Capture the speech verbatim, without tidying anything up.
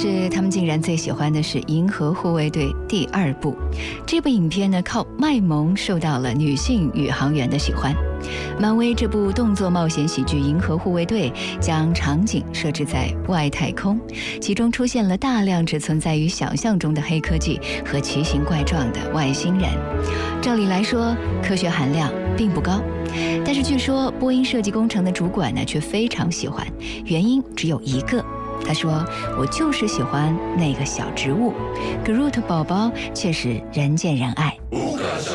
是他们竟然最喜欢的是《银河护卫队》第二部。这部影片呢，靠卖萌受到了女性宇航员的喜欢。漫威这部动作冒险喜剧《银河护卫队》将场景设置在外太空，其中出现了大量只存在于想象中的黑科技和奇形怪状的外星人。照理来说，科学含量并不高，但是据说波音设计工程的主管呢却非常喜欢，原因只有一个。他说：“我就是喜欢那个小植物。” Groot 宝宝确实人见人爱。